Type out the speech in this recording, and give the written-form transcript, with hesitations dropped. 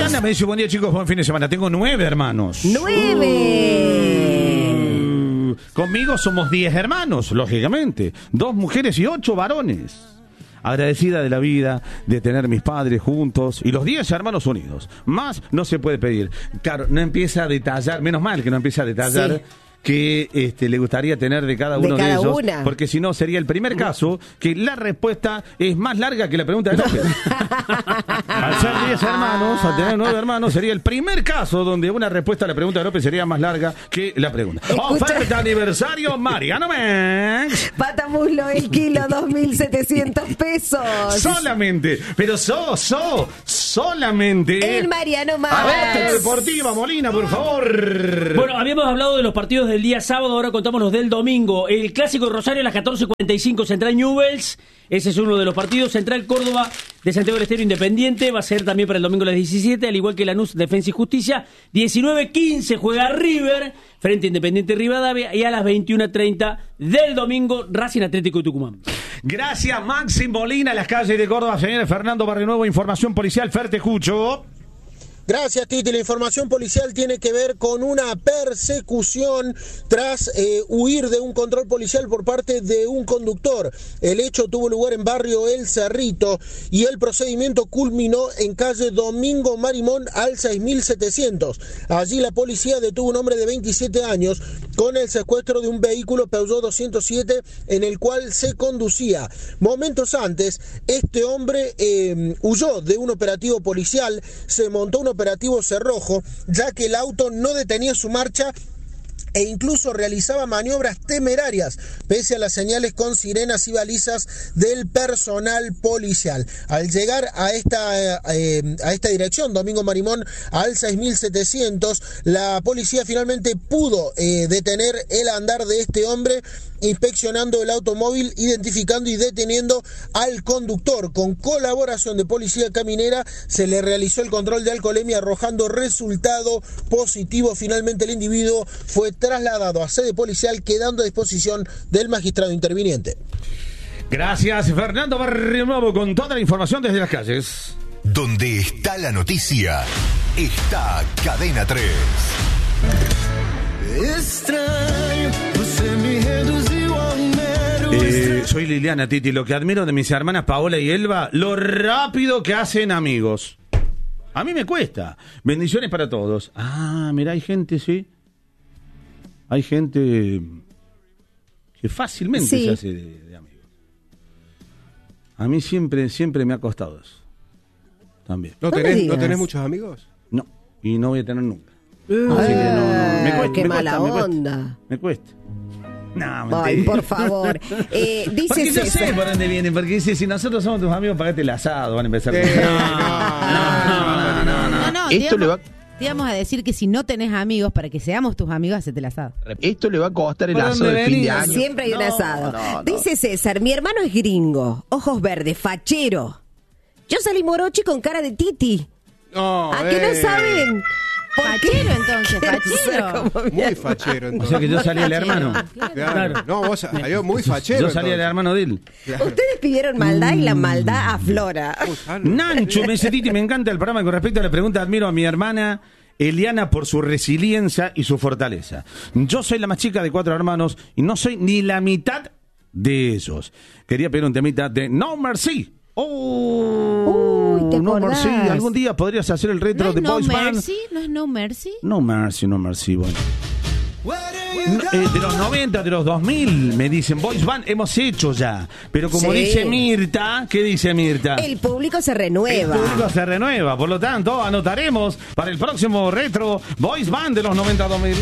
Eliana me dice, buen día chicos, buen fin de semana. Tengo 9 hermanos. 9. Conmigo somos 10 hermanos, lógicamente. 2 mujeres y 8 varones. Agradecida de la vida, de tener mis padres juntos y los 10 hermanos unidos. Más no se puede pedir. Claro, no empieza a detallar, menos mal que no empieza a detallar. Sí. Que le gustaría tener de cada uno de ellos, porque si no sería el primer caso que la respuesta es más larga que la pregunta de López. Al ser 10 hermanos, al tener 9 hermanos, sería el primer caso donde una respuesta a la pregunta de López sería más larga que la pregunta. Oferta aniversario Mariano Mex. Patamuslo el kilo, 2.700 pesos. Solamente, pero solamente. El Mariano Mex. Alerta deportiva, Molina, por favor. Bueno, habíamos hablado de los partidos del día sábado, ahora contamos los del domingo. El clásico de Rosario a las 14:45, Central Newell's, ese es uno de los partidos. Central Córdoba de Santiago del Estero Independiente, va a ser también para el domingo a las 17, al igual que Lanús Defensa y Justicia. 19:15 juega River frente a Independiente Rivadavia, y a las 21:30 del domingo Racing Atlético de Tucumán. Gracias Maxi Molina, las calles de Córdoba, señor Fernando Barrionuevo, información policial, Fer, te escucho. Gracias, Titi. La información policial tiene que ver con una persecución tras huir de un control policial por parte de un conductor. El hecho tuvo lugar en barrio El Cerrito y el procedimiento culminó en calle Domingo Marimón al 6700. Allí la policía detuvo a un hombre de 27 años con el secuestro de un vehículo Peugeot 207 en el cual se conducía. Momentos antes, este hombre huyó de un operativo policial, se montó un operativo cerrojo, ya que el auto no detenía su marcha e incluso realizaba maniobras temerarias, pese a las señales con sirenas y balizas del personal policial. Al llegar a esta dirección, Domingo Marimón, al 6700, la policía finalmente pudo detener el andar de este hombre, inspeccionando el automóvil, identificando y deteniendo al conductor. Con colaboración de Policía Caminera se le realizó el control de alcoholemia, arrojando resultado positivo. Finalmente el individuo fue trasladado a sede policial, quedando a disposición del magistrado interviniente. Gracias, Fernando Barrionuevo, con toda la información desde las calles. Donde está la noticia, está Cadena 3. Soy Liliana, Titi. Lo que admiro de mis hermanas Paola y Elba, lo rápido que hacen amigos. A mí me cuesta. Bendiciones para todos. Ah, mira, hay gente, sí. Hay gente que fácilmente se hace de amigos. A mí siempre me ha costado eso. También. ¿No tenés muchos amigos? No, y no voy a tener nunca. Así que no. Me cuesta. Qué mala onda. Me cuesta. No, mentira. Ay, por favor. Dice porque yo César. sé por dónde vienen, porque dice, si nosotros somos tus amigos, pagate el asado, van a empezar. No, Esto le va... Te íbamos a decir que si no tenés amigos, para que seamos tus amigos, hacete el asado. Esto le va a costar el asado de fin de año. Siempre hay un asado. Dice César, mi hermano es gringo, ojos verdes, fachero. Yo salí morochi con cara de Titi. No, ¿A qué no saben? Fachero, entonces, fachero. Muy fachero, entonces. O sea que yo salí el hermano. Claro. No, vos salió muy fachero. Yo salí el hermano de él. Claro. Ustedes pidieron maldad y la maldad aflora. Nancho me dice, Titi, me encanta el programa. Con respecto a la pregunta, admiro a mi hermana Eliana por su resiliencia y su fortaleza. Yo soy la más chica de 4 hermanos y no soy ni la mitad de ellos. Quería pedir un temita de No Mercy. Uy, ¿te No acordás? Mercy. Algún día podrías hacer el retro ¿No de es Boys No Band. Mercy? ¿No es No Mercy? No Mercy, bueno. De los 90, de los 2000, me dicen, Boys Band hemos hecho ya. Pero como dice Mirta, ¿qué dice Mirta? El público se renueva. El público se renueva, por lo tanto, anotaremos para el próximo retro Boys Band de los 90-2000.